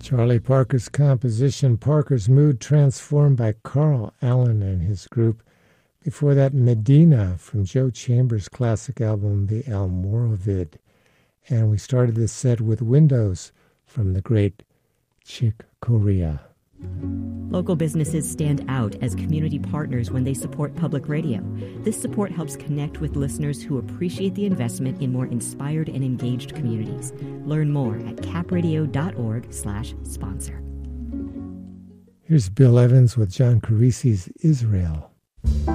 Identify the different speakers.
Speaker 1: Charlie Parker's composition, Parker's Mood, transformed by Carl Allen and his group. Before that, Medina from Joe Chambers' classic album, The Almoravid. And we started this set with Windows from the great Chick Corea.
Speaker 2: Local businesses stand out as community partners when they support public radio. This support helps connect with listeners who appreciate the investment in more inspired and engaged communities. Learn more at capradio.org/sponsor.
Speaker 1: Here's Bill Evans with John Carisi's Israel.